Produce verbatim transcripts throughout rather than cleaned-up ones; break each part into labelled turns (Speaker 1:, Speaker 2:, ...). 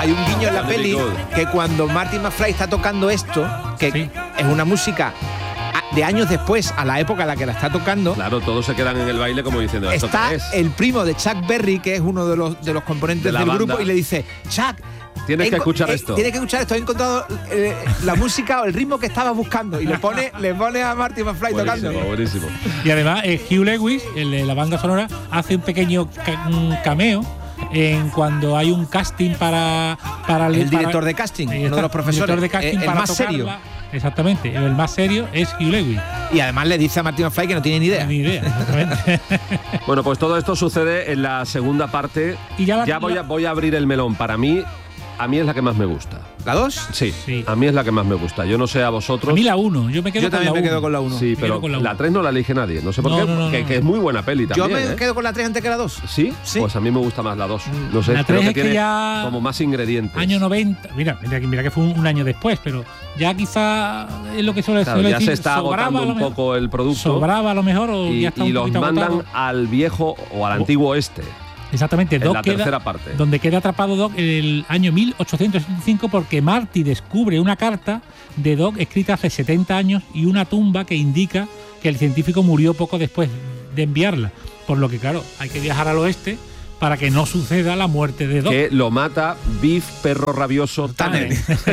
Speaker 1: hay un guiño en la peli que cuando Marty McFly está tocando esto, que sí. es una música de años después, a la época en la que la está tocando.
Speaker 2: Claro, todos se quedan en el baile como diciendo, ¿esto
Speaker 1: está
Speaker 2: qué es?
Speaker 1: El primo de Chuck Berry, que es uno de los, de los componentes de del banda. grupo, y le dice, Chuck,
Speaker 2: Tienes que escuchar
Speaker 1: eh,
Speaker 2: esto.
Speaker 1: Tienes que escuchar esto. He encontrado eh, la música o el ritmo que estabas buscando. Y le pone, le pone a Marty McFly
Speaker 2: buenísimo,
Speaker 1: tocando.
Speaker 2: Buenísimo.
Speaker 3: Y además, eh, Hugh Lewis, el de la banda sonora, hace un pequeño ca un cameo en cuando hay un casting para. para
Speaker 1: el
Speaker 3: para,
Speaker 1: director de casting,
Speaker 3: eh,
Speaker 1: uno de los profesores.
Speaker 3: El, de casting
Speaker 1: eh, el
Speaker 3: para
Speaker 1: más
Speaker 3: tocarla.
Speaker 1: serio.
Speaker 3: Exactamente. El más serio es Hugh Lewis.
Speaker 1: Y además le dice a Marty McFly que no tiene ni idea.
Speaker 3: Ni idea, exactamente.
Speaker 2: Bueno, pues todo esto sucede en la segunda parte.
Speaker 3: Y ya, la,
Speaker 2: ya voy, a, voy a abrir el melón. Para mí. A mí es la que más me gusta.
Speaker 1: ¿La dos?
Speaker 2: Sí,
Speaker 3: sí,
Speaker 2: a mí es la que más me gusta. Yo no sé a vosotros.
Speaker 3: A mí la uno. Yo me quedo
Speaker 1: yo
Speaker 3: con
Speaker 1: también
Speaker 3: la
Speaker 1: me quedo
Speaker 3: uno.
Speaker 1: con la uno.
Speaker 2: Sí, me pero la, la tres no la elige nadie. No sé por
Speaker 3: no,
Speaker 2: qué.
Speaker 3: No, no,
Speaker 2: que,
Speaker 3: no.
Speaker 2: que es muy buena peli también.
Speaker 1: Yo me
Speaker 2: ¿eh?
Speaker 1: quedo con la tres antes que la dos.
Speaker 2: ¿Sí?
Speaker 1: Sí.
Speaker 2: Pues a mí me gusta más la dos. No sé,
Speaker 3: la
Speaker 2: creo que
Speaker 3: es
Speaker 2: tiene
Speaker 3: que ya
Speaker 2: como más ingredientes.
Speaker 3: Año noventa. Mira, mira, mira que fue un, un año después, pero ya quizá es lo que suele,
Speaker 2: claro,
Speaker 3: suele
Speaker 2: ya
Speaker 3: decir.
Speaker 2: se está agotando un
Speaker 3: mejor,
Speaker 2: poco el producto.
Speaker 3: Sobraba a lo mejor o
Speaker 2: y,
Speaker 3: ya está
Speaker 2: y
Speaker 3: un
Speaker 2: los mandan
Speaker 3: agotado.
Speaker 2: al viejo o al antiguo oeste.
Speaker 3: Exactamente, Doc
Speaker 2: en la
Speaker 3: queda,
Speaker 2: tercera parte.
Speaker 3: Donde queda atrapado Doc en el año mil ochocientos setenta y cinco porque Marty descubre una carta de Doc escrita hace setenta años y una tumba que indica que el científico murió poco después de enviarla. Por lo que, claro, hay que viajar al oeste para que no suceda la muerte de Doc.
Speaker 2: Que lo mata Biff Perro Rabioso Tannen.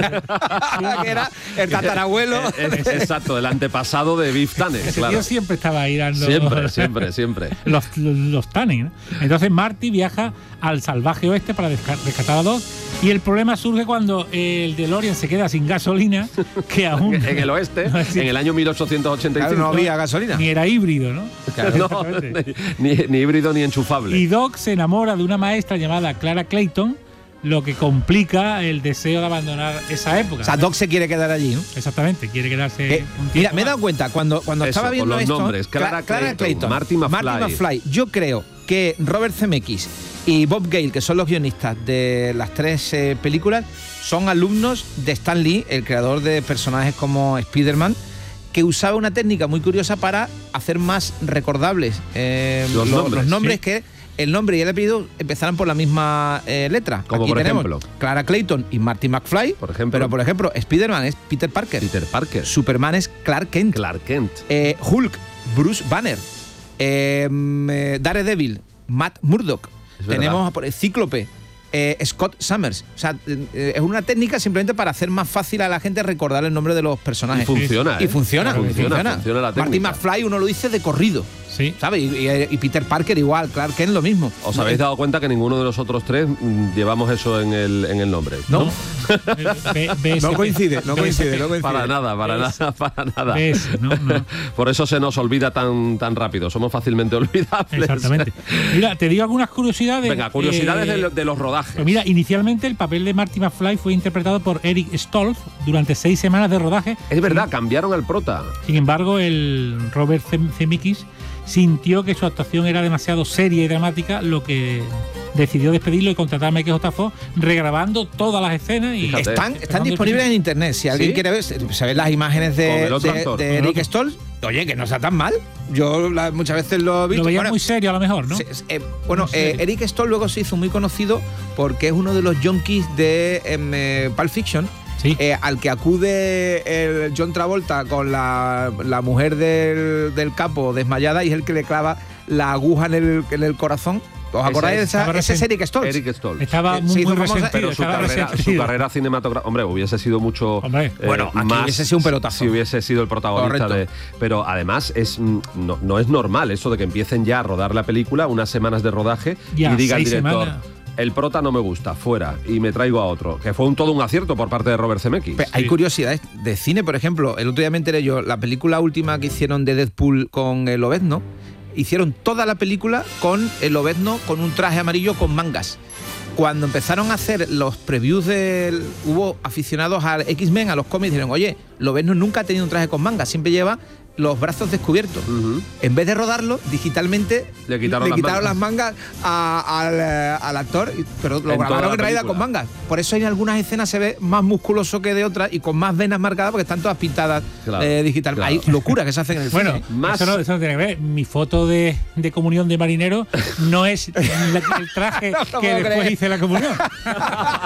Speaker 1: que era el tatarabuelo.
Speaker 2: Exacto, el antepasado de Biff Tannen.
Speaker 3: Ese
Speaker 2: claro.
Speaker 3: tío siempre estaba ahí dando...
Speaker 2: Siempre, siempre, siempre.
Speaker 3: Los, los, los Tannen, ¿no? Entonces Marty viaja al salvaje oeste para rescatar a Doc. Y el problema surge cuando el DeLorean se queda sin gasolina, que aún...
Speaker 2: en el oeste, en el año mil ochocientos ochenta y cinco.
Speaker 1: Claro, no había gasolina.
Speaker 3: Ni era híbrido, ¿no?
Speaker 2: Claro, no, ni, ni híbrido ni enchufable.
Speaker 3: Y Doc se enamora de una maestra llamada Clara Clayton, lo que complica el deseo de abandonar esa época.
Speaker 1: O sea, Doc se quiere quedar allí, ¿no?
Speaker 3: Exactamente, quiere quedarse
Speaker 1: eh,
Speaker 3: un tiempo.
Speaker 1: Mira, me he dado cuenta, cuando, cuando
Speaker 2: Eso,
Speaker 1: estaba viendo
Speaker 2: con los
Speaker 1: esto...
Speaker 2: nombres, Clara,
Speaker 1: Clara
Speaker 2: Clayton,
Speaker 1: Clayton,
Speaker 2: Marty McFly.
Speaker 1: Marty McFly. Yo creo que Robert Zemeckis y Bob Gale, que son los guionistas de las tres eh, películas, son alumnos de Stan Lee, el creador de personajes como Spider-Man, que usaba una técnica muy curiosa para hacer más recordables eh,
Speaker 2: los,
Speaker 1: lo,
Speaker 2: nombres,
Speaker 1: los nombres
Speaker 2: ¿sí?
Speaker 1: que el nombre y el apellido empezaran por la misma eh, letra.
Speaker 2: Como
Speaker 1: Aquí
Speaker 2: por
Speaker 1: tenemos
Speaker 2: ejemplo
Speaker 1: Clara Clayton y Marty McFly,
Speaker 2: por ejemplo.
Speaker 1: pero por ejemplo Spider-Man es Peter Parker.
Speaker 2: Peter Parker.
Speaker 1: Superman es Clark Kent.
Speaker 2: Clark Kent.
Speaker 1: Eh, Hulk, Bruce Banner. Eh, eh, Daredevil, Matt Murdock.
Speaker 2: Es
Speaker 1: Tenemos por Cíclope, eh, Scott Summers. O sea, eh, es una técnica simplemente para hacer más fácil a la gente recordar el nombre de los personajes.
Speaker 2: Y funciona,
Speaker 1: Y
Speaker 2: ¿eh?
Speaker 1: funciona,
Speaker 2: funciona,
Speaker 1: funciona.
Speaker 2: funciona la
Speaker 1: Marty
Speaker 2: técnica.
Speaker 1: McFly uno lo dice de corrido.
Speaker 3: Sí.
Speaker 1: ¿Sabes? Y, y, y Peter Parker igual, Clark Kent lo mismo.
Speaker 2: ¿Os habéis dado cuenta que ninguno de los otros tres mm, llevamos eso en el, en el nombre?
Speaker 1: ¿No?
Speaker 3: ¿No? B, B,
Speaker 1: No coincide, no coincide, no coincide.
Speaker 2: Para nada, para
Speaker 3: ¿Ves?
Speaker 2: nada, para nada.
Speaker 3: ¿Ves? No, no.
Speaker 2: Por eso se nos olvida tan, tan rápido, somos fácilmente olvidables.
Speaker 3: Exactamente. Mira, te digo algunas curiosidades.
Speaker 2: Venga, curiosidades
Speaker 3: eh,
Speaker 2: de, de los rodajes.
Speaker 3: Pues mira, inicialmente el papel de Marty McFly fue interpretado por Eric Stoltz durante seis semanas de rodaje.
Speaker 2: Es verdad, cambiaron al prota.
Speaker 3: Sin embargo, el Robert Zemeckis sintió que su actuación era demasiado seria y dramática, lo que decidió despedirlo y contratar a Michael J. Fox, regrabando todas las escenas. Y
Speaker 2: Fíjate.
Speaker 1: Están, están disponibles en internet. Si alguien
Speaker 2: ¿Sí?
Speaker 1: quiere ver, se ven las imágenes
Speaker 2: Con
Speaker 1: de,
Speaker 2: el otro
Speaker 1: de,
Speaker 2: actor.
Speaker 1: de
Speaker 3: Con el
Speaker 1: Eric
Speaker 3: otro.
Speaker 1: Stoltz. Oye, que no está tan mal. Yo la, muchas veces lo he visto.
Speaker 3: Lo veía
Speaker 1: Bueno,
Speaker 3: muy serio a lo mejor, ¿no?
Speaker 1: se- eh, bueno,
Speaker 3: Muy serio.
Speaker 1: eh, Eric Stoltz luego se hizo muy conocido porque es uno de los junkies de em, eh, Pulp Fiction.
Speaker 3: Sí.
Speaker 1: Eh, al que acude el John Travolta con la, la mujer del, del capo desmayada y es el que le clava la aguja en el, en el corazón. ¿Os acordáis de
Speaker 2: es.
Speaker 1: esa?
Speaker 3: Estaba
Speaker 1: Ese es
Speaker 3: recién-
Speaker 1: Eric Stoltz.
Speaker 2: Eric Stoltz.
Speaker 3: Estaba
Speaker 1: Eh,
Speaker 3: muy,
Speaker 1: se hizo
Speaker 3: muy
Speaker 1: famosa,
Speaker 3: resentido.
Speaker 2: Pero su
Speaker 3: estaba
Speaker 2: carrera, su
Speaker 3: resentido.
Speaker 2: carrera cinematográfica, hombre, hubiese sido mucho
Speaker 3: Hombre.
Speaker 2: eh,
Speaker 1: Bueno, aquí
Speaker 2: más
Speaker 1: hubiese sido un pelotazo.
Speaker 2: si hubiese sido el protagonista.
Speaker 1: Correcto.
Speaker 2: De, pero además es mm, no, no es normal eso de que empiecen ya a rodar la película, unas semanas de rodaje
Speaker 3: Ya,
Speaker 2: y diga el
Speaker 3: seis
Speaker 2: director,
Speaker 3: semanas.
Speaker 2: el prota no me gusta, fuera, y me traigo a otro. Que fue un todo un acierto por parte de Robert Zemeckis.
Speaker 1: Pe- Hay curiosidades de cine, por ejemplo. El otro día me enteré yo, la película última que hicieron de Deadpool con el Lobezno, hicieron toda la película con el Lobezno con un traje amarillo con mangas. Cuando empezaron a hacer los previews del... Hubo aficionados al X-Men, a los cómics, dijeron, oye, Lobezno nunca ha tenido un traje con mangas, siempre lleva los brazos descubiertos.
Speaker 2: Ujú.
Speaker 1: En vez de rodarlo, digitalmente
Speaker 2: Le quitaron las
Speaker 1: las mangas a- al, eh, al actor, y- pero lo
Speaker 2: En toda
Speaker 1: grabaron
Speaker 2: la
Speaker 1: en realidad
Speaker 2: película.
Speaker 1: con mangas. Por eso en algunas escenas se ve más musculoso que de otras y con más venas marcadas porque están todas pintadas
Speaker 2: Claro,
Speaker 1: eh, digital.
Speaker 2: claro.
Speaker 1: Hay locuras que se hacen en el
Speaker 3: Bueno,
Speaker 1: cine.
Speaker 2: Más-
Speaker 3: eso, no, eso no tiene que ver. Mi foto de, de comunión de marinero no es la- el traje
Speaker 1: No lo
Speaker 3: que
Speaker 1: puedo
Speaker 3: después
Speaker 1: creer.
Speaker 3: hice la comunión.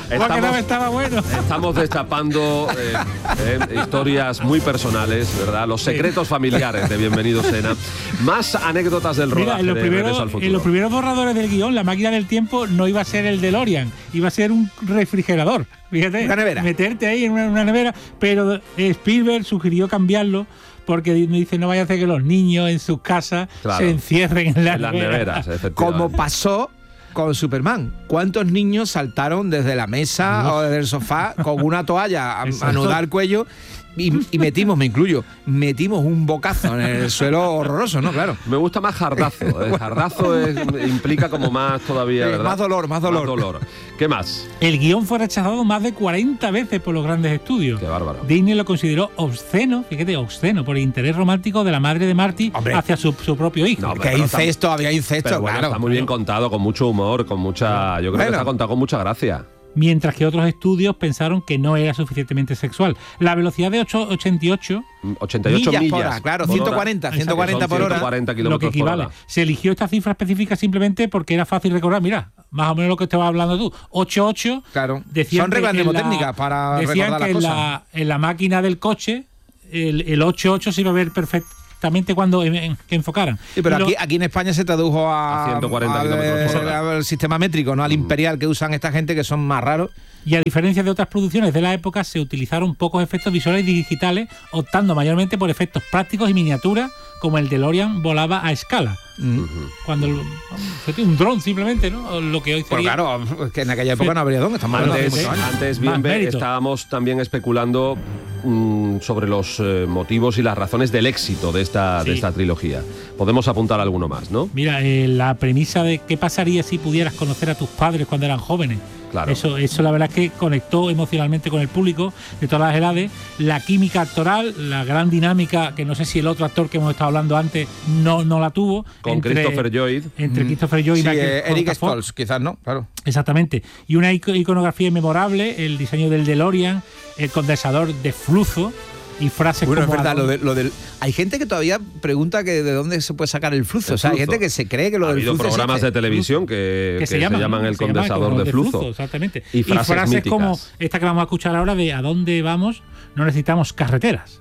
Speaker 3: Porque no estaba bueno.
Speaker 2: Estamos destapando eh, eh, historias muy personales, ¿verdad? Los secretos familiares de Bienvenido Sena. Más anécdotas del rodaje.
Speaker 3: Mira, en los,
Speaker 2: de
Speaker 3: primeros,
Speaker 2: Regreso al Futuro.
Speaker 3: en los primeros borradores del guión, la máquina del tiempo no iba a ser el DeLorean, iba a ser un refrigerador. Fíjate,
Speaker 1: una nevera.
Speaker 3: Meterte ahí en una, una nevera, pero Spielberg sugirió cambiarlo porque dice no vaya a hacer que los niños en sus casas
Speaker 2: Claro.
Speaker 3: se encierren en, la
Speaker 2: En las
Speaker 3: nevera.
Speaker 2: neveras, efectivamente.
Speaker 1: Como pasó con Superman. ¿Cuántos niños saltaron desde la mesa no. o desde el sofá con una toalla a, a anudar el cuello? Y, y metimos, me incluyo, metimos un bocazo en el suelo horroroso, ¿no? Claro.
Speaker 2: Me gusta más jardazo. ¿eh? Jardazo es, implica como más todavía, ¿verdad?
Speaker 1: Más dolor, más dolor.
Speaker 2: Más dolor. ¿Qué más?
Speaker 3: El guión fue rechazado más de cuarenta veces por los grandes estudios.
Speaker 2: Qué bárbaro.
Speaker 3: Disney lo consideró obsceno, fíjate, obsceno, por el interés romántico de la madre de Marty
Speaker 1: Hombre.
Speaker 3: hacia su, su propio hijo.
Speaker 2: No,
Speaker 1: Que hay incesto, había incesto,
Speaker 2: Pero bueno,
Speaker 1: claro.
Speaker 2: está muy bien contado, con mucho humor, con mucha. Yo creo
Speaker 1: Bueno.
Speaker 2: que está contado con mucha gracia.
Speaker 3: Mientras que otros estudios pensaron que no era suficientemente sexual. La velocidad de ocho- ochenta y ocho
Speaker 2: ochenta y ocho
Speaker 1: millas,
Speaker 2: millas,
Speaker 1: por hora, claro,
Speaker 2: por
Speaker 1: ciento
Speaker 2: hora.
Speaker 1: cuarenta,
Speaker 3: Exacto,
Speaker 1: ciento cuarenta
Speaker 2: Son
Speaker 1: por hora.
Speaker 2: ciento cuarenta
Speaker 3: lo que
Speaker 2: kilómetros por
Speaker 3: equivale.
Speaker 2: hora.
Speaker 3: Se eligió esta cifra específica simplemente porque era fácil recordar. Mira, más o menos lo que estabas hablando tú. ocho ocho.
Speaker 1: Claro.
Speaker 3: Decían
Speaker 1: Son reglas
Speaker 3: que en la-
Speaker 1: mnemotécnicas para
Speaker 3: decían
Speaker 1: recordar
Speaker 3: que
Speaker 1: las
Speaker 3: en
Speaker 1: cosas.
Speaker 3: la, en la máquina del coche el, el ocho ocho se iba a ver perfectamente cuando en- en- que enfocaran.
Speaker 1: Sí, pero
Speaker 3: Y lo-
Speaker 1: aquí, aquí en España se tradujo a,
Speaker 2: A ciento cuarenta
Speaker 1: al,
Speaker 2: kilómetros por hora.
Speaker 1: al sistema métrico, no al imperial que usan esta gente que son más raros.
Speaker 3: Y a diferencia de otras producciones de la época, se utilizaron pocos efectos visuales y digitales, optando mayormente por efectos prácticos y miniaturas, como el DeLorean volaba a escala. Cuando el- vamos, un dron simplemente, ¿no? O lo que hoy
Speaker 1: Pues
Speaker 3: sería...
Speaker 1: claro, que en aquella época no habría dónde, estamos hablando de
Speaker 2: Antes,
Speaker 1: muchos años.
Speaker 2: antes
Speaker 3: Más
Speaker 2: bien, ve-
Speaker 3: mérito.
Speaker 2: estábamos también especulando mm, sobre los eh, motivos y las razones del éxito de esta, de
Speaker 3: Sí.
Speaker 2: esta trilogía. Podemos apuntar alguno más, ¿no?
Speaker 3: Mira, eh, la premisa de qué pasaría si pudieras conocer a tus padres cuando eran jóvenes.
Speaker 2: Claro.
Speaker 3: Eso, eso la verdad es que conectó emocionalmente con el público de todas las edades. La química actoral, la gran dinámica, que no sé si el otro actor que hemos estado hablando antes no, no la tuvo.
Speaker 2: Con
Speaker 3: entre-
Speaker 2: Christopher Lloyd.
Speaker 3: Entre Christopher Lloyd y
Speaker 1: Sí,
Speaker 3: Michael
Speaker 1: eh, Eric
Speaker 3: J. Fox.
Speaker 1: Stoltz, quizás, ¿no? Claro.
Speaker 3: Exactamente. Y una ico- iconografía memorable, el diseño del DeLorean, el condensador de flujo y frases
Speaker 1: Bueno, es
Speaker 3: como...
Speaker 1: verdad, lo, de- lo del. Hay gente que todavía pregunta que de dónde se puede sacar el flujo.
Speaker 2: El
Speaker 1: O sea, hay
Speaker 2: flujo.
Speaker 1: gente que se cree que lo
Speaker 2: Ha
Speaker 1: del
Speaker 2: habido
Speaker 1: flujo
Speaker 2: programas
Speaker 1: existe.
Speaker 2: de televisión que,
Speaker 3: que se llaman, ¿no?
Speaker 2: el
Speaker 3: Se llaman
Speaker 2: condensador
Speaker 3: como
Speaker 2: de flujo.
Speaker 3: exactamente.
Speaker 2: Y frases míticas.
Speaker 3: como esta que vamos a escuchar ahora de a dónde vamos, no necesitamos carreteras.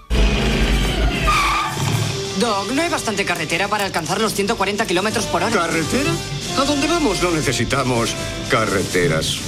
Speaker 4: Doc, ¿no hay bastante carretera para alcanzar los ciento cuarenta kilómetros por hora?
Speaker 5: ¿Carretera? ¿A dónde vamos? No necesitamos carreteras.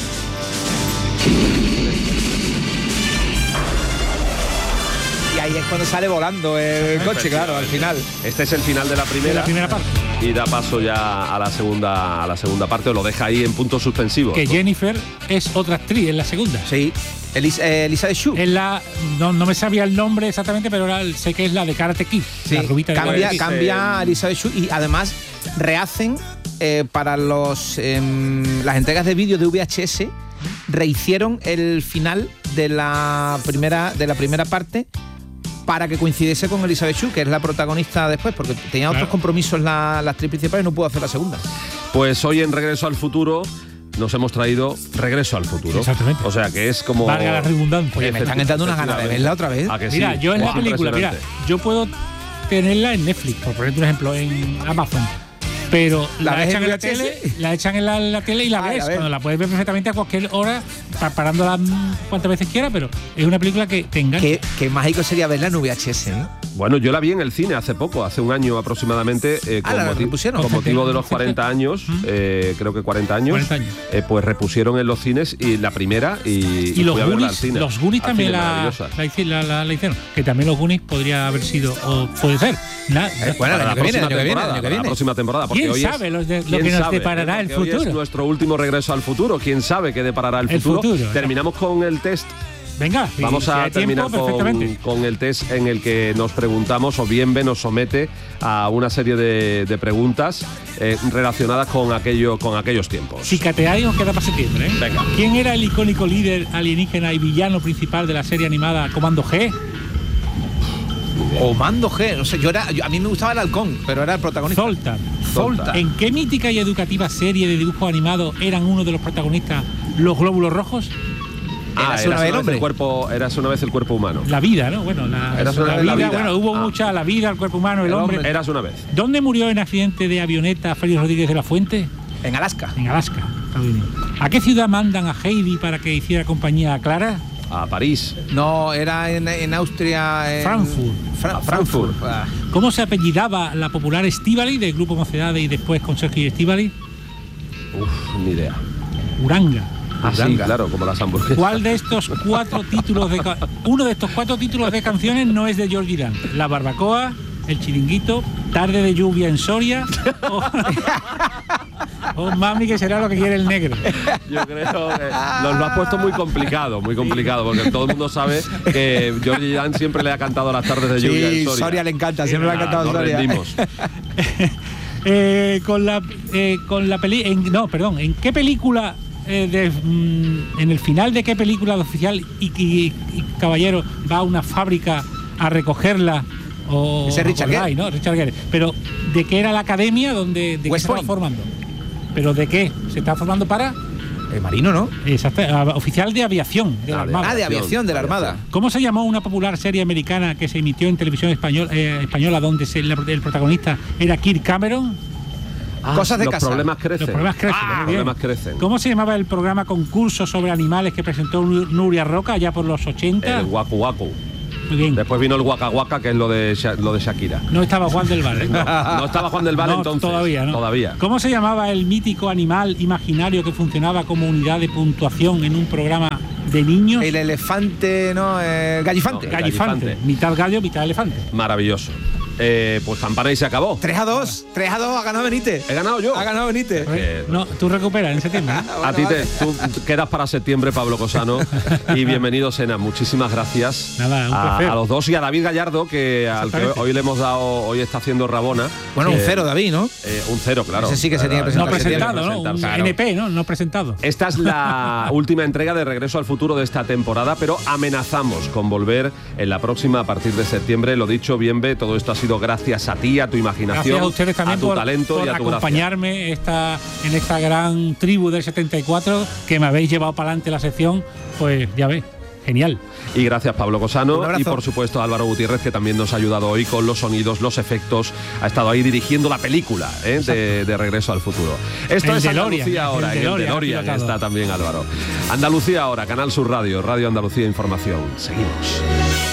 Speaker 1: Y ahí es cuando sale volando el coche, claro, al final.
Speaker 2: Este es el final de la
Speaker 3: De
Speaker 2: primera.
Speaker 3: la primera parte.
Speaker 2: Y da paso ya a la segunda a la segunda parte, o lo deja ahí en puntos suspensivos.
Speaker 3: Que Jennifer es otra actriz en la segunda.
Speaker 1: Sí. Elisa, eh, Elizabeth Shue.
Speaker 3: Es la, no, no me sabía el nombre exactamente, pero era, sé que es la de Karate Kid.
Speaker 1: Sí,
Speaker 3: la rubita de
Speaker 1: cambia,
Speaker 3: Karate Kid.
Speaker 1: cambia a Elizabeth Shue y además rehacen eh, para los em, las entregas de vídeo de V H S, rehicieron el final de la primera de la primera parte para que coincidiese con Elizabeth Shue, que es la protagonista después, porque tenía
Speaker 3: Claro.
Speaker 1: otros compromisos la, la actriz principal y no pudo hacer la segunda.
Speaker 2: Pues hoy en Regreso al Futuro nos hemos traído Regreso al Futuro.
Speaker 3: Exactamente.
Speaker 2: O sea que es como.
Speaker 3: Valga la redundancia.
Speaker 1: Oye, me están entrando unas ganas de verla otra vez.
Speaker 2: ¿A que
Speaker 3: Mira,
Speaker 2: sí?
Speaker 3: yo en la
Speaker 2: Es
Speaker 3: película, mira,
Speaker 2: impresionante.
Speaker 3: yo puedo tenerla en Netflix, por poner un ejemplo, en Amazon. Pero
Speaker 1: ¿La
Speaker 3: la,
Speaker 1: ves
Speaker 3: echan
Speaker 1: en
Speaker 3: en la
Speaker 1: V H S?
Speaker 3: tele, la echan en la, en la tele y la
Speaker 1: Ah,
Speaker 3: ves.
Speaker 1: la ves.
Speaker 3: Cuando la puedes ver perfectamente a cualquier hora, pa- parándola mm, cuantas veces quiera, pero es una película que te engancha.
Speaker 1: Qué, qué mágico sería verla en V H S, ¿eh?
Speaker 2: Bueno, yo la vi en el cine hace poco, hace un año aproximadamente, eh,
Speaker 1: Ah,
Speaker 2: con,
Speaker 1: la
Speaker 2: moti-
Speaker 1: repusieron.
Speaker 2: con motivo de los
Speaker 3: Perfecto.
Speaker 2: cuarenta años, eh, creo que cuarenta años,
Speaker 3: cuarenta años.
Speaker 2: eh, pues repusieron en los cines y la primera y,
Speaker 3: Y los
Speaker 2: fui a verla al
Speaker 3: Goonies,
Speaker 2: cine.
Speaker 3: los Goonies
Speaker 2: Al
Speaker 3: también
Speaker 2: cine,
Speaker 3: la,
Speaker 2: maravillosa.
Speaker 3: la, hici- la- la- la hicieron. Que también los Goonies podría haber sido, o puede ser. Na-
Speaker 1: Eh, bueno,
Speaker 2: Para
Speaker 1: el
Speaker 2: la
Speaker 1: año que viene,
Speaker 2: próxima
Speaker 1: el año que viene, el
Speaker 2: temporada,
Speaker 1: año que
Speaker 2: para la
Speaker 1: viene.
Speaker 2: próxima temporada, porque
Speaker 3: ¿Quién
Speaker 2: hoy
Speaker 3: sabe
Speaker 2: es,
Speaker 3: lo de- lo
Speaker 2: ¿quién
Speaker 3: que nos
Speaker 2: sabe,
Speaker 3: deparará
Speaker 2: eh?
Speaker 3: el
Speaker 2: Porque hoy
Speaker 3: futuro?
Speaker 2: es nuestro último regreso al futuro. ¿Quién sabe qué deparará el
Speaker 3: El
Speaker 2: futuro?
Speaker 3: futuro, ¿no?
Speaker 2: Terminamos con el test.
Speaker 3: Venga, si-
Speaker 2: Vamos
Speaker 3: si
Speaker 2: a
Speaker 3: hay
Speaker 2: terminar
Speaker 3: tiempo,
Speaker 2: con,
Speaker 3: perfectamente.
Speaker 2: con el test en el que nos preguntamos, o Bienve nos somete a una serie de, de preguntas eh, relacionadas con, aquello, con aquellos tiempos.
Speaker 3: Si cateáis os queda para septiembre, ¿eh?
Speaker 2: Venga.
Speaker 3: ¿Quién era el icónico líder alienígena y villano principal de la serie animada Comando G?
Speaker 1: O Mando G, no sé, yo era, yo- a mí me gustaba el halcón, pero era el protagonista.
Speaker 3: Zoltar.
Speaker 2: Zoltar.
Speaker 3: ¿En qué mítica y educativa serie de dibujos animados eran uno de los protagonistas los glóbulos rojos?
Speaker 2: Ah,
Speaker 1: Érase una
Speaker 2: eras
Speaker 1: vez
Speaker 2: una vez
Speaker 1: hombre.
Speaker 2: el cuerpo, eras una vez el cuerpo humano.
Speaker 3: La vida, ¿no? Bueno, la,
Speaker 2: Eras una
Speaker 3: la
Speaker 2: vez la
Speaker 3: vida,
Speaker 2: vida.
Speaker 3: bueno, hubo
Speaker 2: Ah.
Speaker 3: mucha la vida, el cuerpo humano, el,
Speaker 1: El
Speaker 3: hombre.
Speaker 1: hombre.
Speaker 2: Eras una vez.
Speaker 3: ¿Dónde murió en accidente de avioneta Félix Rodríguez de la Fuente?
Speaker 1: En Alaska.
Speaker 3: En Alaska, Estados Unidos. ¿A qué ciudad mandan a Heidi para que hiciera compañía a Clara?
Speaker 2: A París.
Speaker 1: No, era en, en Austria. En
Speaker 3: Frankfurt.
Speaker 1: Fra-
Speaker 2: A Frankfurt.
Speaker 1: Ah.
Speaker 3: ¿Cómo se apellidaba la popular Estíbaliz del grupo Mocedades y después con Sergio y Estíbaliz?
Speaker 2: Uf, ni idea.
Speaker 3: Uranga.
Speaker 2: Ah, sí,
Speaker 1: Uranga.
Speaker 2: claro, como las hamburguesas.
Speaker 3: ¿Cuál de estos cuatro títulos de ca- uno de estos cuatro títulos de canciones no es de George Dan? La barbacoa, el chiringuito, tarde de lluvia en Soria o, o mami que será lo que quiere el negro.
Speaker 2: Yo creo que nos lo has puesto muy complicado, muy complicado, porque todo el mundo sabe que George Dan siempre le ha cantado las tardes de lluvia
Speaker 1: Sí,
Speaker 2: en Soria.
Speaker 1: Soria le encanta, siempre le ha
Speaker 2: Nada,
Speaker 1: encantado
Speaker 2: nos
Speaker 1: Soria.
Speaker 2: rendimos.
Speaker 3: Eh, con la eh, con la peli en, no, perdón, ¿en qué película eh, de, mm, en el final de qué película de oficial y, y- y caballero va a una fábrica a recogerla? O,
Speaker 1: Ese es Richard
Speaker 3: acordáis,
Speaker 1: Gere.
Speaker 3: ¿no? Richard Gere. Pero ¿de qué era la academia donde de qué
Speaker 1: West
Speaker 3: se estaba
Speaker 1: Point.
Speaker 3: formando? ¿Pero de qué? ¿Se está formando para?
Speaker 1: El marino, ¿no?
Speaker 3: Exacto, a- oficial de aviación de la
Speaker 2: Ah, de-
Speaker 3: Armada.
Speaker 1: Ah, de aviación, de la Armada.
Speaker 3: ¿Cómo se llamó una popular serie americana que se emitió en televisión español, eh, española donde se- la- el protagonista era Kirk Cameron?
Speaker 2: Ah,
Speaker 1: Cosas de
Speaker 2: los
Speaker 1: casa.
Speaker 2: problemas crecen.
Speaker 3: Los problemas crecen.
Speaker 2: Ah,
Speaker 3: muy
Speaker 2: los
Speaker 3: bien.
Speaker 2: problemas crecen.
Speaker 3: ¿Cómo se llamaba el programa concurso sobre animales que presentó Nu- Nuria Roca ya por los ochenta?
Speaker 2: El Waku Waku.
Speaker 3: Muy bien.
Speaker 2: Después vino el Waka Waka, que es lo de, Sha- lo de Shakira.
Speaker 3: No estaba Juan del Valle.
Speaker 2: No, no estaba Juan del Val
Speaker 3: No,
Speaker 2: entonces.
Speaker 3: Todavía, ¿no?
Speaker 2: Todavía.
Speaker 3: ¿Cómo se llamaba el mítico animal imaginario que funcionaba como unidad de puntuación en un programa de niños?
Speaker 1: El elefante, ¿no? El gallifante.
Speaker 2: No,
Speaker 3: Gallifante.
Speaker 2: Gallifante.
Speaker 3: Mitad gallo, mitad elefante.
Speaker 2: Maravilloso. Eh, pues campana y se acabó.
Speaker 1: tres a dos. tres a dos, ha ganado Benítez.
Speaker 2: He ganado yo.
Speaker 1: Ha ganado Benítez.
Speaker 2: Eh,
Speaker 3: No, tú recuperas en septiembre. ¿no?
Speaker 2: A ti te, tú quedas para septiembre, Pablo Cosano. Y bienvenido, Sena. Muchísimas gracias.
Speaker 3: Nada, un
Speaker 2: a,
Speaker 3: placer.
Speaker 2: a los dos y a David Gallardo, que al que
Speaker 3: Exactamente.
Speaker 2: hoy le hemos dado, hoy está haciendo Rabona.
Speaker 1: Bueno, un
Speaker 2: Eh,
Speaker 1: cero, David, ¿no?
Speaker 2: eh, un cero, claro.
Speaker 1: Ese sí que se tiene que
Speaker 3: No
Speaker 1: presentar.
Speaker 3: presentado, ¿no? Un
Speaker 2: presentarse.
Speaker 3: N P, ¿no? No presentado.
Speaker 2: Esta es la última entrega de Regreso al Futuro de esta temporada, pero amenazamos con volver en la próxima a partir de septiembre. Lo dicho, Bienve, todo esto ha sido gracias a ti, a tu imaginación,
Speaker 3: Gracias a ustedes también
Speaker 2: a tu
Speaker 3: por,
Speaker 2: talento
Speaker 3: por
Speaker 2: y a tu gracia.
Speaker 3: acompañarme esta, en esta gran tribu del setenta y cuatro que me habéis llevado para adelante la sección, pues ya ves, genial.
Speaker 2: Y gracias, Pablo
Speaker 1: Un
Speaker 2: Cosano,
Speaker 1: abrazo.
Speaker 2: y por supuesto a Álvaro Gutiérrez, que también nos ha ayudado hoy con los sonidos, los efectos, ha estado ahí dirigiendo la película ¿eh? de, de Regreso al Futuro. Esto
Speaker 3: El
Speaker 2: es
Speaker 3: DeLorean,
Speaker 2: Andalucía
Speaker 3: el
Speaker 2: ahora, en el
Speaker 3: DeLorean,
Speaker 2: DeLorean
Speaker 3: pilotado.
Speaker 2: está también Álvaro. Andalucía ahora, Canal Sur Radio, Radio Andalucía Información. Seguimos.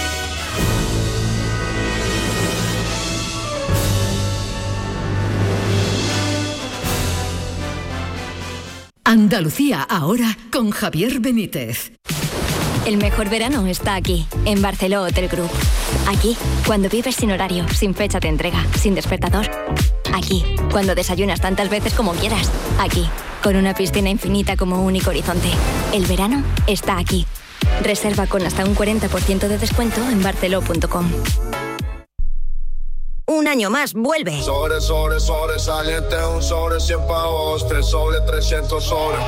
Speaker 6: Andalucía ahora con Javier Benítez.
Speaker 7: El mejor verano está aquí, en Barceló Hotel Group. Aquí, cuando vives sin horario, sin fecha de entrega, sin despertador. Aquí, cuando desayunas tantas veces como quieras. Aquí, con una piscina infinita como único horizonte. El verano está aquí. Reserva con hasta un cuarenta por ciento de descuento en barceló punto com.
Speaker 8: Un año más vuelve.
Speaker 9: Sobre, sobre, sobresaliente, un sobre cien pavos, tres sobre trescientos sobre.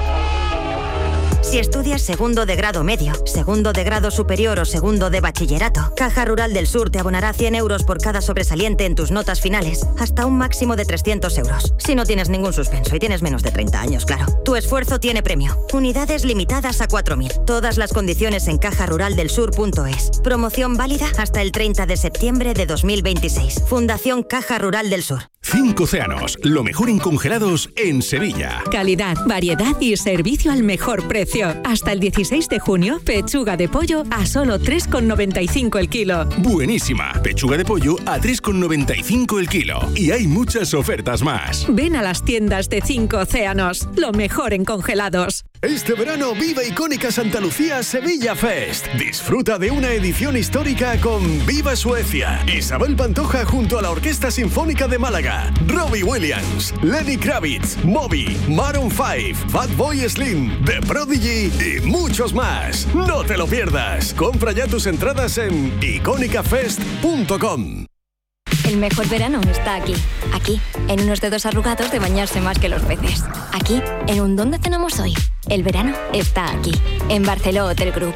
Speaker 8: Si estudias segundo de grado medio, segundo de grado superior o segundo de bachillerato, Caja Rural del Sur te abonará cien euros por cada sobresaliente en tus notas finales, hasta un máximo de trescientos euros. Si no tienes ningún suspenso y tienes menos de treinta años, claro. Tu esfuerzo tiene premio. Unidades limitadas a cuatro mil. Todas las condiciones en caja rural del sur punto es. Promoción válida hasta el treinta de septiembre de dos mil veintiséis. Fundación Caja Rural del Sur.
Speaker 10: Cinco Océanos, lo mejor en congelados en Sevilla.
Speaker 6: Calidad, variedad y servicio al mejor precio. Hasta el dieciséis de junio, pechuga de pollo a solo tres con noventa y cinco el kilo.
Speaker 10: Buenísima, pechuga de pollo a tres con noventa y cinco el kilo. Y hay muchas ofertas más.
Speaker 6: Ven a las tiendas de Cinco Océanos, lo mejor en congelados.
Speaker 10: Este verano vive icónica Santa Lucía Sevilla Fest. Disfruta de una edición histórica con Viva Suecia, Isabel Pantoja junto a la Orquesta Sinfónica de Málaga, Robbie Williams, Lenny Kravitz, Moby, Maroon cinco, Fatboy Slim, The Prodigy y muchos más. No te lo pierdas. Compra ya tus entradas en icónica fest punto com.
Speaker 7: El mejor verano está aquí. Aquí, en unos dedos arrugados de bañarse más que los peces. Aquí, en un ¿dónde cenamos hoy? El verano está aquí, en Barceló Hotel Group.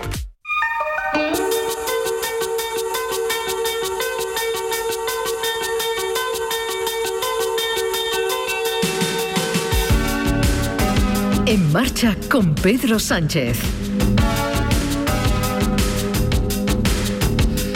Speaker 6: En marcha con Pedro Sánchez.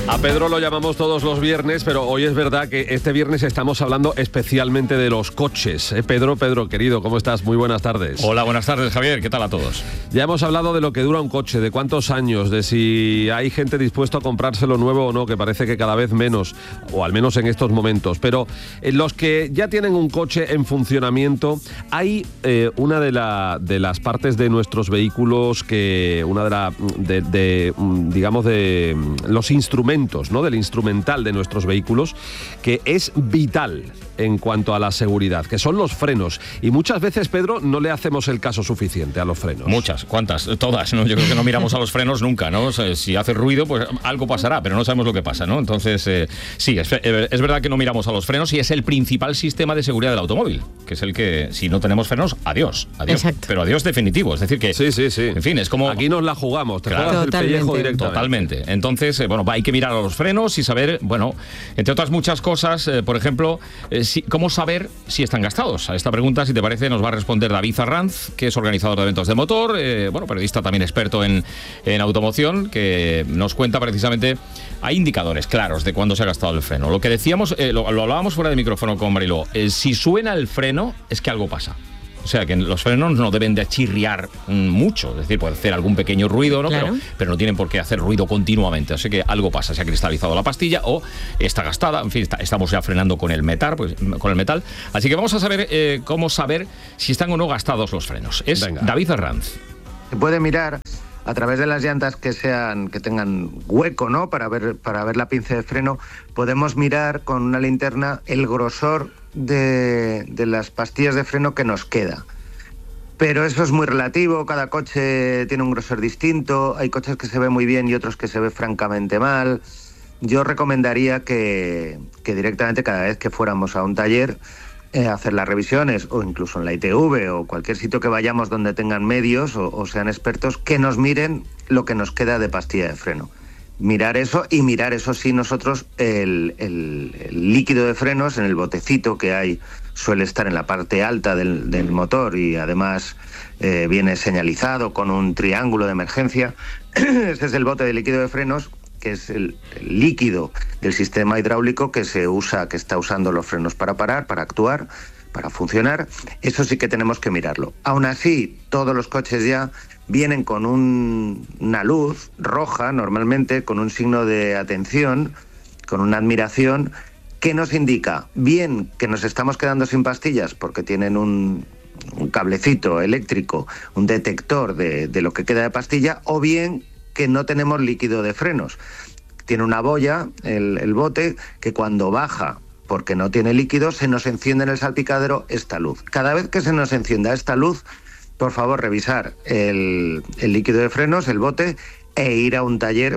Speaker 2: A Pedro lo llamamos todos los viernes, pero hoy es verdad que este viernes estamos hablando especialmente de los coches. ¿Eh, Pedro, Pedro, querido, ¿cómo estás? Muy buenas tardes.
Speaker 11: Hola, buenas tardes, Javier. ¿Qué tal a todos?
Speaker 2: Ya hemos hablado de lo que dura un coche, de cuántos años, de si hay gente dispuesta a comprárselo nuevo o no, que parece que cada vez menos, o al menos en estos momentos. Pero en los que ya tienen un coche en funcionamiento, hay eh, una de, la, de las partes de nuestros vehículos que, una de la, de, de digamos, de los instrumentos, ¿no? Del instrumental de nuestros vehículos, que es vital en cuanto a la seguridad, que son los frenos. Y muchas veces, Pedro, no le hacemos el caso suficiente a los frenos.
Speaker 11: Muchas, ¿cuántas? Todas, ¿no? Yo creo que no miramos a los frenos nunca, ¿no? O sea, si hace ruido, pues algo pasará, pero no sabemos lo que pasa, ¿no? Entonces, eh, sí, es, es verdad que no miramos a los frenos y es el principal sistema de seguridad del automóvil, que es el que, si no tenemos frenos, adiós, adiós.
Speaker 12: Exacto.
Speaker 11: Pero adiós definitivo, es decir que...
Speaker 2: Sí, sí, sí.
Speaker 11: En fin, es como...
Speaker 2: Aquí nos la jugamos, te
Speaker 11: claro,
Speaker 2: juegas el pellejo directamente.
Speaker 11: Totalmente. Entonces, eh, bueno, hay que mirar a los frenos y saber, bueno, entre otras muchas cosas, eh, por ejemplo, eh, si, cómo saber si están gastados. A esta pregunta, si te parece, nos va a responder David Arranz, que es organizador de eventos de motor, eh, bueno, periodista también experto en, en automoción, que nos cuenta precisamente, hay indicadores claros de cuándo se ha gastado el freno. Lo que decíamos, eh, lo, lo hablábamos fuera de micrófono con Mariló, eh, si suena el freno es que algo pasa. O sea, que los frenos no deben de chirriar mucho, es decir, puede hacer algún pequeño ruido, ¿no? Claro. Pero, pero no tienen por qué hacer ruido continuamente. Así que algo pasa, se ha cristalizado la pastilla o está gastada, en fin, está, estamos ya frenando con el metal, pues, con el metal. Así que vamos a saber eh, cómo saber si están o no gastados los frenos. Es Venga. David Arranz.
Speaker 13: Se puede mirar a través de las llantas que sean que tengan hueco, ¿no? Para ver, para ver la pinza de freno, podemos mirar con una linterna el grosor De, de las pastillas de freno que nos queda. Pero eso es muy relativo, cada coche tiene un grosor distinto, hay coches que se ve muy bien y otros que se ve francamente mal. Yo recomendaría que, que directamente cada vez que fuéramos a un taller eh, hacer las revisiones, o incluso en la I T V o cualquier sitio que vayamos donde tengan medios o, o sean expertos, que nos miren lo que nos queda de pastilla de freno. Mirar eso y mirar, eso sí, nosotros el, el, el líquido de frenos en el botecito que hay, suele estar en la parte alta del, del motor y además eh, viene señalizado con un triángulo de emergencia. Este es el bote de líquido de frenos, que es el, el líquido del sistema hidráulico que se usa, que está usando los frenos para parar, para actuar, para funcionar. Eso sí que tenemos que mirarlo. Aún así, todos los coches ya vienen con un, una luz roja, normalmente, con un signo de atención, con una admiración, que nos indica bien que nos estamos quedando sin pastillas porque tienen un, un cablecito eléctrico, un detector de, de lo que queda de pastilla, o bien que no tenemos líquido de frenos. Tiene una boya, el, el bote, que cuando baja porque no tiene líquido, se nos enciende en el salpicadero esta luz. Cada vez que se nos encienda esta luz, por favor, revisar el, el líquido de frenos, el bote, e ir a un taller,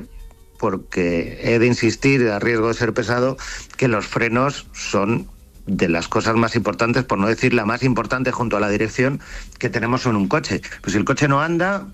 Speaker 13: porque he de insistir, a riesgo de ser pesado, que los frenos son de las cosas más importantes, por no decir la más importante junto a la dirección, que tenemos en un coche. Pues si el coche no anda,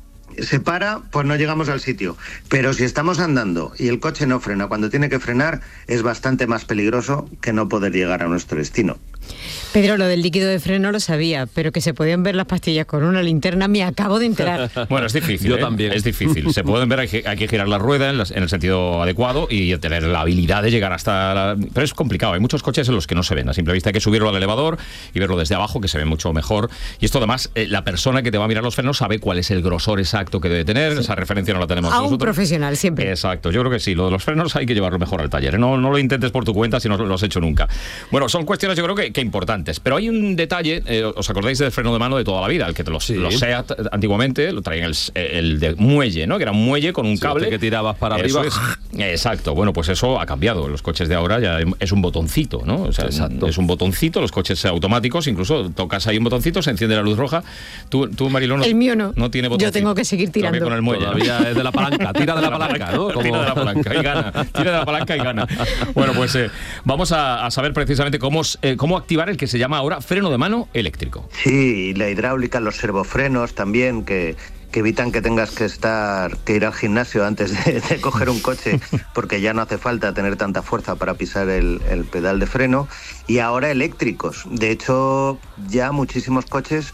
Speaker 13: se para, pues no llegamos al sitio. Pero si estamos andando y el coche no frena cuando tiene que frenar, es bastante más peligroso que no poder llegar a nuestro destino.
Speaker 12: Pedro, lo del líquido de freno lo sabía, pero que se podían ver las pastillas con una linterna me acabo de enterar.
Speaker 11: Bueno, es difícil.
Speaker 2: Yo
Speaker 11: ¿eh?
Speaker 2: también.
Speaker 11: Es difícil. Se pueden ver, hay que, hay que girar la rueda en, las, en el sentido adecuado y tener la habilidad de llegar hasta la... Pero es complicado, hay muchos coches en los que no se ven. A simple vista hay que subirlo al elevador y verlo desde abajo, que se ve mucho mejor. Y esto además, eh, la persona que te va a mirar los frenos sabe cuál es el grosor exacto que debe tener. Sí. Esa referencia no la tenemos
Speaker 12: a
Speaker 11: nosotros.
Speaker 12: Un profesional, siempre.
Speaker 11: Exacto, yo creo que sí. Lo de los frenos hay que llevarlo mejor al taller. No, no lo intentes por tu cuenta si no lo has hecho nunca. Bueno, son cuestiones yo creo que, que importantes. Pero hay un detalle, eh, ¿os acordáis del freno de mano de toda la vida? El que te los, sí. los Seat antiguamente lo traían el, el de muelle, ¿no? Que era un muelle con un sí, cable.
Speaker 2: Que tirabas para
Speaker 11: eso
Speaker 2: arriba.
Speaker 11: Es, exacto, bueno, pues eso ha cambiado. Los coches de ahora ya es un botoncito, ¿no? O sea, exacto. Es un botoncito, los coches automáticos, incluso tocas ahí un botoncito, se enciende la luz roja. Tú, tú Mariló, no,
Speaker 12: el mío no.
Speaker 11: No tiene botoncito.
Speaker 12: Yo tengo que seguir tirando.
Speaker 11: Con el muelle.
Speaker 2: Todavía ¿no? Es de la palanca, tira de la palanca, ¿no? Como...
Speaker 11: Tira de la palanca y gana. Tira de la palanca y gana. Bueno, pues eh, vamos a, a saber precisamente cómo, eh, cómo activar el que se llama ahora freno de mano eléctrico.
Speaker 13: Sí, la hidráulica, los servofrenos también, que, que evitan que tengas que estar que ir al gimnasio antes de, de coger un coche, porque ya no hace falta tener tanta fuerza para pisar el, el pedal de freno. Y ahora eléctricos. De hecho, ya muchísimos coches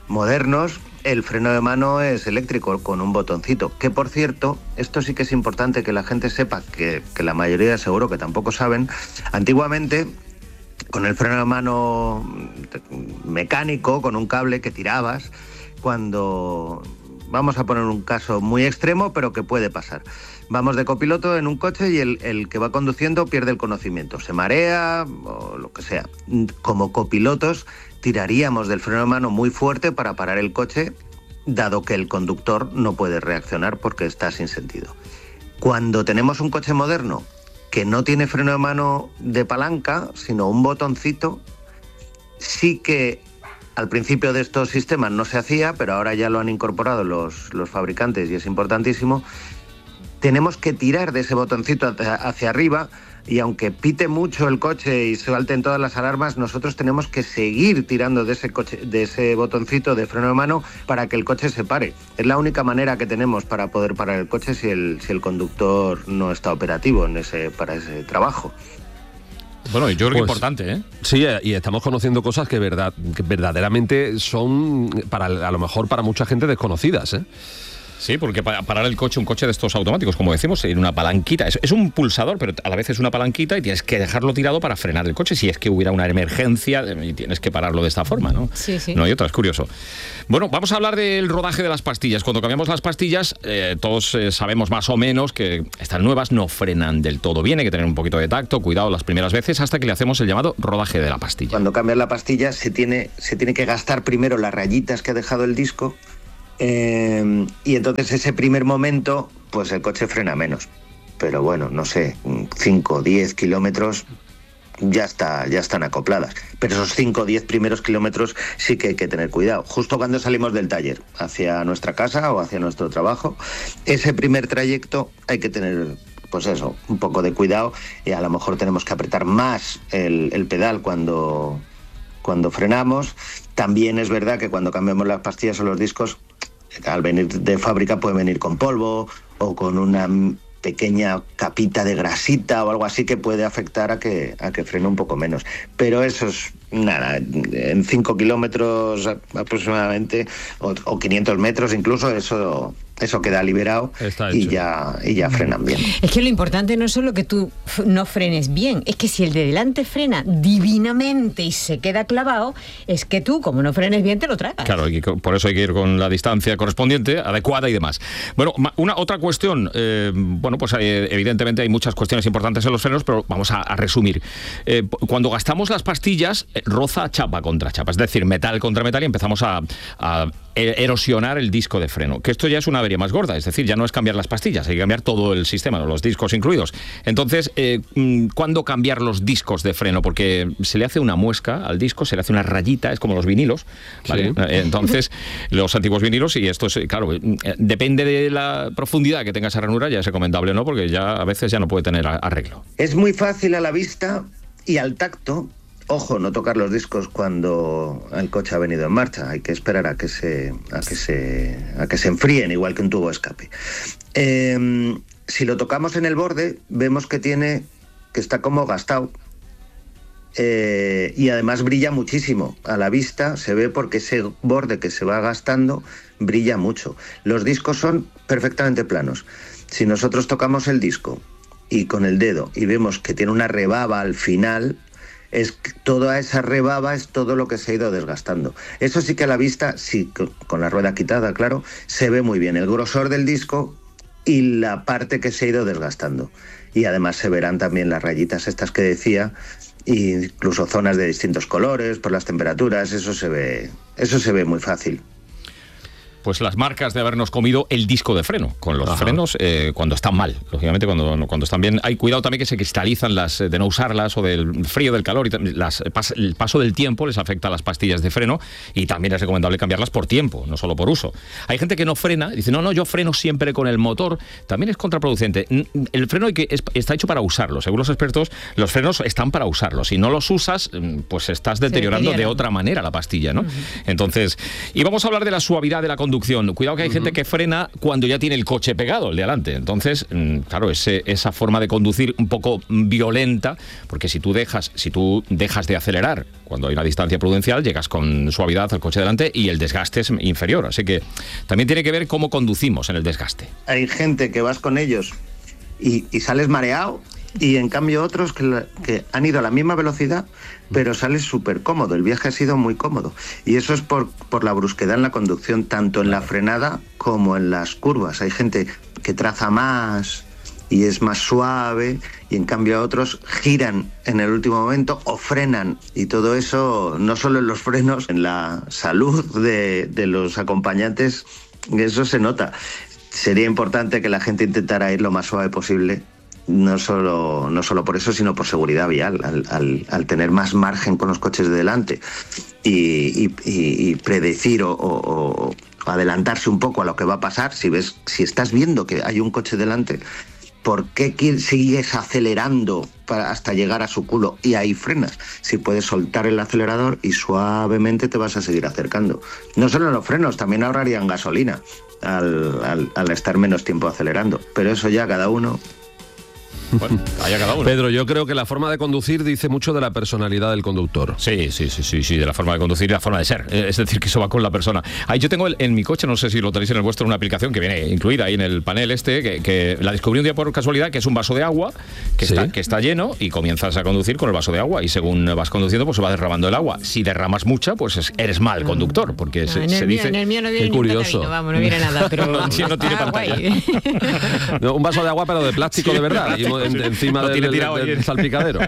Speaker 13: modernos, el freno de mano es eléctrico con un botoncito, que por cierto, esto sí que es importante que la gente sepa, que, que la mayoría seguro que tampoco saben, antiguamente con el freno de mano mecánico, con un cable que tirabas, cuando, vamos a poner un caso muy extremo, pero que puede pasar. Vamos de copiloto en un coche y el, el que va conduciendo pierde el conocimiento, se marea o lo que sea. Como copilotos tiraríamos del freno de mano muy fuerte para parar el coche, dado que el conductor no puede reaccionar porque está sin sentido. Cuando tenemos un coche moderno que no tiene freno de mano de palanca, sino un botoncito, sí que al principio de estos sistemas no se hacía, pero ahora ya lo han incorporado los, los fabricantes y es importantísimo. Tenemos que tirar de ese botoncito hacia, hacia arriba, y aunque pite mucho el coche y salten todas las alarmas, nosotros tenemos que seguir tirando de ese coche, de ese botoncito de freno de mano para que el coche se pare. Es la única manera que tenemos para poder parar el coche si el, si el conductor no está operativo en ese, para ese trabajo.
Speaker 11: Bueno, yo creo que
Speaker 2: Pues,
Speaker 11: importante, ¿eh?
Speaker 2: Sí, y estamos conociendo cosas que, verdad, que verdaderamente son, para a lo mejor para mucha gente, desconocidas, ¿eh?
Speaker 11: Sí, porque para parar el coche, un coche de estos automáticos, como decimos, en una palanquita. Es, es un pulsador, pero a la vez es una palanquita y tienes que dejarlo tirado para frenar el coche si es que hubiera una emergencia y tienes que pararlo de esta forma, ¿no?
Speaker 12: Sí, sí.
Speaker 11: No hay otra, es curioso. Bueno, vamos a hablar del rodaje de las pastillas. Cuando cambiamos las pastillas, eh, todos eh, sabemos más o menos que estas nuevas no frenan del todo bien, hay que tener un poquito de tacto, cuidado las primeras veces, hasta que le hacemos el llamado rodaje de la pastilla.
Speaker 13: Cuando cambias la pastilla se tiene, se tiene que gastar primero las rayitas que ha dejado el disco. Eh, y entonces ese primer momento pues el coche frena menos, pero bueno, no sé, cinco o diez kilómetros ya está, ya están acopladas, pero esos cinco o diez primeros kilómetros sí que hay que tener cuidado, justo cuando salimos del taller hacia nuestra casa o hacia nuestro trabajo, ese primer trayecto hay que tener pues eso, un poco de cuidado, y a lo mejor tenemos que apretar más el, el pedal cuando, cuando frenamos. También es verdad que cuando cambiamos las pastillas o los discos, al venir de fábrica puede venir con polvo o con una pequeña capita de grasita o algo así que puede afectar a que, a que frene un poco menos. Pero eso es nada, en cinco kilómetros aproximadamente o, o quinientos metros incluso, eso... Eso queda liberado y ya, y ya frenan bien.
Speaker 12: Es que lo importante no es solo que tú no frenes bien, es que si el de delante frena divinamente y se queda clavado, es que tú, como no frenes bien, te lo tragas.
Speaker 11: Claro, por eso hay que ir con la distancia correspondiente, adecuada y demás. Bueno, una otra cuestión, eh, bueno, pues eh, evidentemente hay muchas cuestiones importantes en los frenos, pero vamos a, a resumir. Eh, cuando gastamos las pastillas, eh, roza chapa contra chapa, es decir, metal contra metal, y empezamos a, a erosionar el disco de freno, que esto ya es una avería más gorda, es decir, ya no es cambiar las pastillas, hay que cambiar todo el sistema, los discos incluidos. Entonces, eh, ¿cuándo cambiar los discos de freno? Porque se le hace una muesca al disco, se le hace una rayita, es como los vinilos, ¿vale? Sí. Entonces, los antiguos vinilos, y esto es, claro, depende de la profundidad que tenga esa ranura, ya es recomendable, ¿no? Porque ya a veces ya no puede tener arreglo.
Speaker 13: Es muy fácil a la vista y al tacto. Ojo, no tocar los discos cuando el coche ha venido en marcha. Hay que esperar a que se, a que se, a que se enfríen, igual que un tubo de escape. Eh, si lo tocamos en el borde, vemos que tiene, que está como gastado. Eh, y además brilla muchísimo. A la vista se ve porque ese borde que se va gastando brilla mucho. Los discos son perfectamente planos. Si nosotros tocamos el disco y con el dedo y vemos que tiene una rebaba al final, es que toda esa rebaba es todo lo que se ha ido desgastando. Eso sí que a la vista, sí, con la rueda quitada, claro, se ve muy bien el grosor del disco y la parte que se ha ido desgastando. Y además se verán también las rayitas estas que decía, incluso zonas de distintos colores por las temperaturas, eso se ve, eso se ve muy fácil.
Speaker 11: Pues las marcas de habernos comido el disco de freno, con los Ajá. frenos eh, cuando están mal, lógicamente cuando, cuando están bien. Hay cuidado también que se cristalizan las de no usarlas o del frío, del calor, y las, el paso del tiempo les afecta a las pastillas de freno, y también es recomendable cambiarlas por tiempo, no solo por uso. Hay gente que no frena, dice, no, no, yo freno siempre con el motor, también es contraproducente. El freno hay que, es, está hecho para usarlo, según los expertos, los frenos están para usarlos, si no los usas, pues estás deteriorando de otra manera la pastilla, ¿no? Uh-huh. Entonces, y vamos a hablar de la suavidad de la conducción. conducción. Cuidado que hay uh-huh. gente que frena cuando ya tiene el coche pegado, el de adelante. Entonces, claro, ese, esa forma de conducir un poco violenta, porque si tú dejas, si tú dejas de acelerar cuando hay una distancia prudencial, llegas con suavidad al coche delante y el desgaste es inferior. Así que también tiene que ver cómo conducimos en el desgaste.
Speaker 13: Hay gente que vas con ellos y, y sales mareado, y en cambio otros que, la, que han ido a la misma velocidad, pero sales súper cómodo. El viaje ha sido muy cómodo. Y eso es por, por la brusquedad en la conducción, tanto en la frenada como en las curvas. Hay gente que traza más y es más suave, y en cambio otros giran en el último momento o frenan, y todo eso no solo en los frenos, en la salud de, de los acompañantes, eso se nota. Sería importante que la gente intentara ir lo más suave posible, no solo, no solo por eso, sino por seguridad vial, al, al, al tener más margen con los coches de delante y, y, y predecir o, o, o adelantarse un poco a lo que va a pasar. Si ves, si estás viendo que hay un coche delante, ¿por qué sigues acelerando para hasta llegar a su culo y ahí frenas? Si puedes soltar el acelerador y suavemente te vas a seguir acercando. No solo los frenos, también ahorrarían gasolina al, al, al estar menos tiempo acelerando. Pero eso ya cada uno...
Speaker 11: Bueno, allá cada uno.
Speaker 2: Pedro, yo creo que la forma de conducir dice mucho de la personalidad del conductor.
Speaker 11: Sí, sí, sí, sí, sí, de la forma de conducir y la forma de ser. Es decir, que eso va con la persona. Ahí yo tengo el, en mi coche, no sé si lo tenéis en el vuestro, una aplicación que viene incluida ahí en el panel este, que, que la descubrí un día por casualidad, que es un vaso de agua que, ¿sí? está, que está lleno, y comienzas a conducir con el vaso de agua, y según vas conduciendo pues se va derramando el agua. Si derramas mucha, pues es, eres mal conductor, porque no, se, se
Speaker 12: mío,
Speaker 11: dice...
Speaker 12: En el mío no viene
Speaker 2: qué curioso.
Speaker 12: Vino, vamos, no viene nada, pero...
Speaker 11: no, no tiene
Speaker 12: ah,
Speaker 11: pantalla.
Speaker 2: No, un vaso de agua, pero de plástico, sí, de verdad, y en, encima
Speaker 11: no
Speaker 2: del, del, del salpicadero.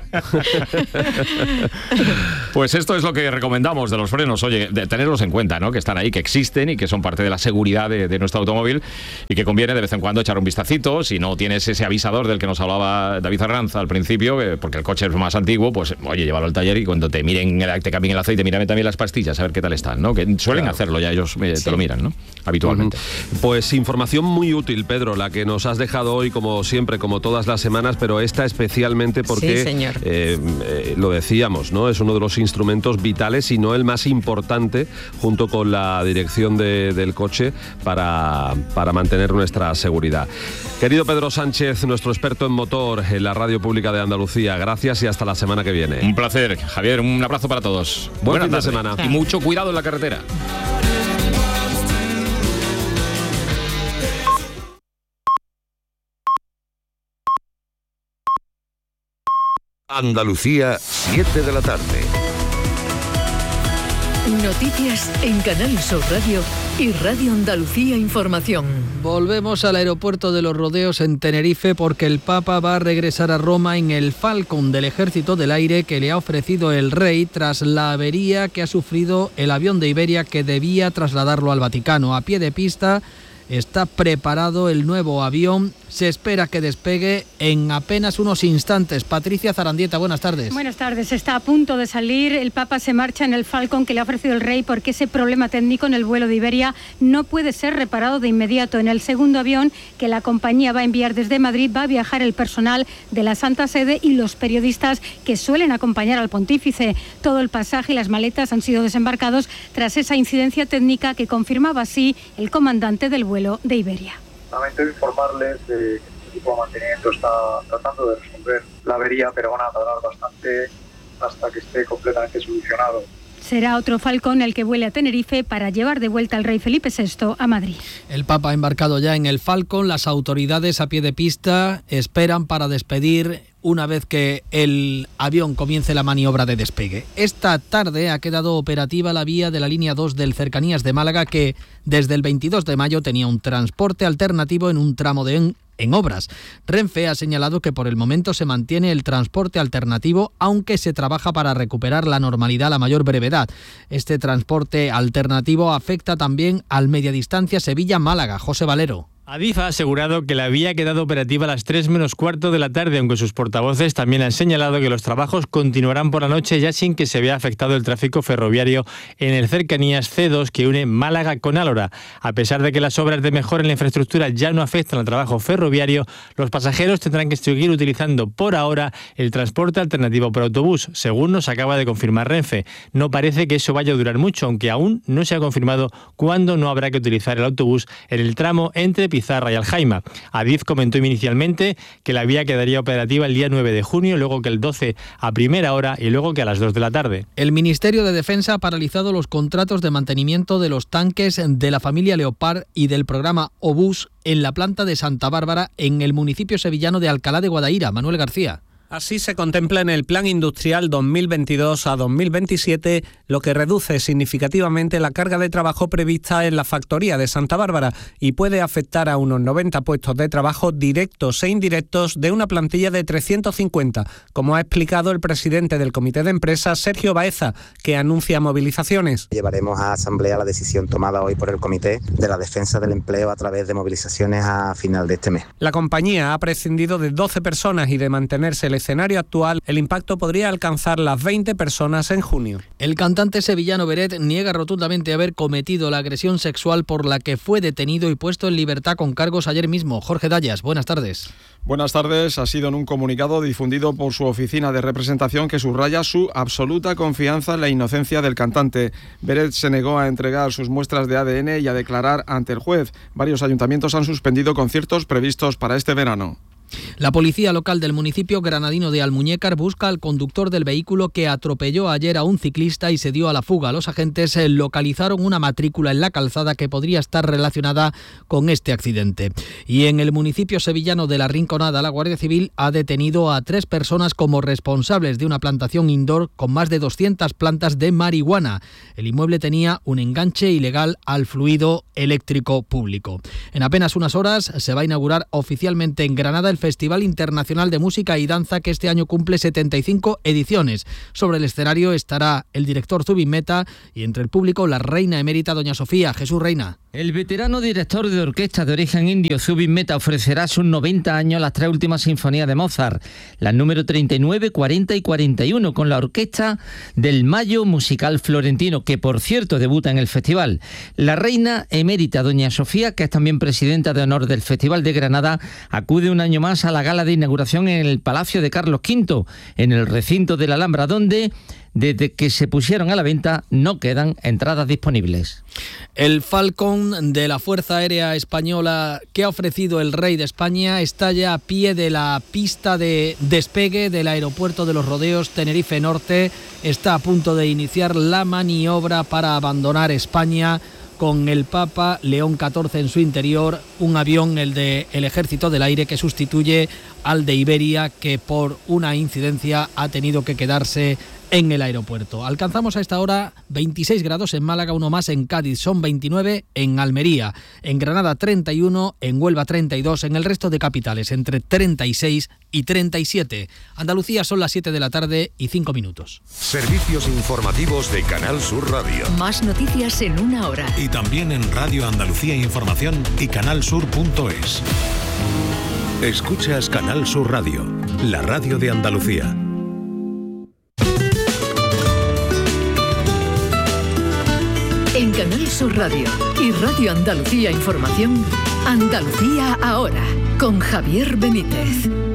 Speaker 11: Pues esto es lo que recomendamos de los frenos. Oye, de tenerlos en cuenta, ¿no? Que están ahí, que existen y que son parte de la seguridad de, de nuestro automóvil, y que conviene de vez en cuando echar un vistacito. Si no tienes ese avisador del que nos hablaba David Arranz al principio, eh, porque el coche es más antiguo, pues oye, llévalo al taller y cuando te miren, te cambien el aceite, mírame también las pastillas, a ver qué tal están, ¿no? Que suelen claro. hacerlo ya, ellos eh, sí. te lo miran, ¿no? Habitualmente.
Speaker 2: Uh-huh. Pues información muy útil, Pedro, la que nos has dejado hoy, como siempre, como todas las semanas, pero esta especialmente porque,
Speaker 12: sí, señor.
Speaker 2: Eh, eh, lo decíamos, ¿no? Es uno de los instrumentos vitales, y no el más importante, junto con la dirección de, del coche, para, para mantener nuestra seguridad. Querido Pedro Sánchez, nuestro experto en motor en la Radio Pública de Andalucía, gracias y hasta la semana que viene.
Speaker 11: Un placer, Javier, un abrazo para todos.
Speaker 2: Buen fin de semana.
Speaker 11: Y mucho cuidado en la carretera.
Speaker 14: Andalucía, siete de la tarde.
Speaker 15: Noticias en Canal Sur Radio y Radio Andalucía Información.
Speaker 16: Volvemos al aeropuerto de los Rodeos en Tenerife, porque el Papa va a regresar a Roma en el Falcon del Ejército del Aire que le ha ofrecido el Rey tras la avería que ha sufrido el avión de Iberia que debía trasladarlo al Vaticano. A pie de pista está preparado el nuevo avión. Se espera que despegue en apenas unos instantes. Patricia Zarandieta, buenas tardes.
Speaker 17: Buenas tardes. Está a punto de salir. El Papa se marcha en el Falcon que le ha ofrecido el Rey, porque ese problema técnico en el vuelo de Iberia no puede ser reparado de inmediato. En el segundo avión que la compañía va a enviar desde Madrid va a viajar el personal de la Santa Sede y los periodistas que suelen acompañar al pontífice. Todo el pasaje y las maletas han sido desembarcados tras esa incidencia técnica que confirmaba así el comandante del vuelo de Iberia.
Speaker 18: Lamento informarles de que el equipo de mantenimiento está tratando de resolver la avería, pero van a tardar bastante hasta que esté completamente solucionado.
Speaker 17: Será otro Falcon el que vuele a Tenerife para llevar de vuelta al rey Felipe sexto a Madrid.
Speaker 16: El Papa ha embarcado ya en el Falcon. Las autoridades a pie de pista esperan para despedir una vez que el avión comience la maniobra de despegue. Esta tarde ha quedado operativa la vía de la línea dos del Cercanías de Málaga, que desde el veintidós de mayo tenía un transporte alternativo en un tramo de en, en obras. Renfe ha señalado que por el momento se mantiene el transporte alternativo, aunque se trabaja para recuperar la normalidad a la mayor brevedad. Este transporte alternativo afecta también al media distancia Sevilla-Málaga. José Valero.
Speaker 19: Adif ha asegurado que la vía ha quedado operativa a las tres menos cuarto de la tarde, aunque sus portavoces también han señalado que los trabajos continuarán por la noche ya sin que se vea afectado el tráfico ferroviario en el cercanías C dos que une Málaga con Álora. A pesar de que las obras de mejora en la infraestructura ya no afectan al trabajo ferroviario, los pasajeros tendrán que seguir utilizando por ahora el transporte alternativo por autobús, según nos acaba de confirmar Renfe. No parece que eso vaya a durar mucho, aunque aún no se ha confirmado cuándo no habrá que utilizar el autobús en el tramo entre Pizarra y Aljaima. Adif comentó inicialmente que la vía quedaría operativa el día nueve de junio, luego que el doce a primera hora y luego que a las dos de la tarde.
Speaker 16: El Ministerio de Defensa ha paralizado los contratos de mantenimiento de los tanques de la familia Leopard y del programa Obús en la planta de Santa Bárbara, en el municipio sevillano de Alcalá de Guadaira. Manuel García.
Speaker 20: Así se contempla en el Plan Industrial dos mil veintidós a dos mil veintisiete, lo que reduce significativamente la carga de trabajo prevista en la factoría de Santa Bárbara y puede afectar a unos noventa puestos de trabajo directos e indirectos de una plantilla de trescientos cincuenta, como ha explicado el presidente del Comité de Empresa, Sergio Baeza, que anuncia movilizaciones.
Speaker 21: Llevaremos a asamblea la decisión tomada hoy por el Comité de la Defensa del Empleo a través de movilizaciones a final de este mes.
Speaker 20: La compañía ha prescindido de doce personas y de mantenerse el escenario actual, el impacto podría alcanzar las veinte personas en junio.
Speaker 16: El cantante sevillano Beret niega rotundamente haber cometido la agresión sexual por la que fue detenido y puesto en libertad con cargos ayer mismo. Jorge Dallas, buenas tardes.
Speaker 22: Buenas tardes. Ha sido en un comunicado difundido por su oficina de representación que subraya su absoluta confianza en la inocencia del cantante. Beret se negó a entregar sus muestras de A D N y a declarar ante el juez. Varios ayuntamientos han suspendido conciertos previstos para este verano.
Speaker 16: La policía local del municipio granadino de Almuñécar busca al conductor del vehículo que atropelló ayer a un ciclista y se dio a la fuga. Los agentes localizaron una matrícula en la calzada que podría estar relacionada con este accidente. Y en el municipio sevillano de La Rinconada, la Guardia Civil ha detenido a tres personas como responsables de una plantación indoor con más de doscientas plantas de marihuana. El inmueble tenía un enganche ilegal al fluido eléctrico público. En apenas unas horas se va a inaugurar oficialmente en Granada el Festival Internacional de Música y Danza, que este año cumple setenta y cinco ediciones. Sobre el escenario estará el director Zubin Mehta y entre el público la reina emérita doña Sofía. Jesús Reina.
Speaker 23: El veterano director de orquesta de origen indio Zubin Mehta ofrecerá a sus noventa años las tres últimas sinfonías de Mozart, las número treinta y nueve, cuarenta y cuarenta y uno, con la orquesta del Mayo Musical Florentino, que por cierto debuta en el festival. La reina emérita doña Sofía, que es también presidenta de honor del Festival de Granada, acude un año más a la gala de inauguración en el Palacio de Carlos quinto, en el recinto de la Alhambra, donde desde que se pusieron a la venta no quedan entradas disponibles.
Speaker 16: El Falcon de la Fuerza Aérea Española que ha ofrecido el Rey de España está ya a pie de la pista de despegue del aeropuerto de Los Rodeos, Tenerife Norte. Está a punto de iniciar la maniobra para abandonar España, con el Papa León catorce en su interior, un avión, el del Ejército del Aire, que sustituye al de Iberia, que por una incidencia ha tenido que quedarse en el aeropuerto. Alcanzamos a esta hora veintiséis grados en Málaga, uno más en Cádiz, son veintinueve en Almería, en Granada treinta y uno, en Huelva treinta y dos, en el resto de capitales entre treinta y seis y treinta y siete. Andalucía son las siete de la tarde y cinco minutos.
Speaker 14: Servicios informativos de Canal Sur Radio.
Speaker 15: Más noticias en una hora.
Speaker 24: Y también en Radio Andalucía Información y canalsur punto es.
Speaker 14: Escuchas Canal Sur Radio, la radio de Andalucía.
Speaker 15: En Canal Sur Radio y Radio Andalucía Información, Andalucía ahora, con Javier Benítez.